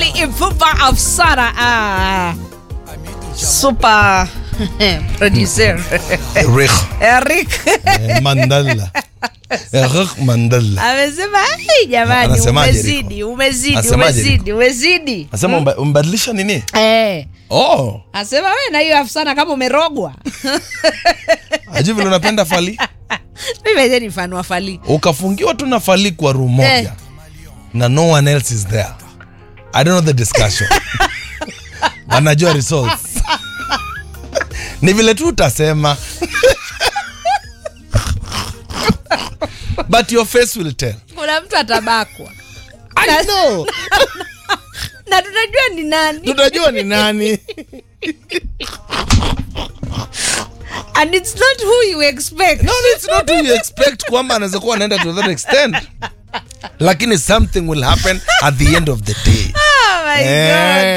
Mfupa Afsara. Super producer Eric Mandala. Eric Mandala. amesema jamani, umezidi. Asema umbadilisha nini? Oh. Asema wewe na hiyo Afsana kama umerogwa. Ajibu unapenda Fally? Mimi ni fan wa Fally. Ukafungiwa tu na Fally kwa room moja. Na no one else is there. I don't know the discussion. Wanajua results. Ni vile tu utasema. But your face will tell. Kuna mtu atabakwa. I know. Na tutajua ni nani. And it's not who you expect. No, it's not who you expect kwamba anaweza kuwa anaenda to that extent. Lakini something will happen at the end of the day. Oh my God.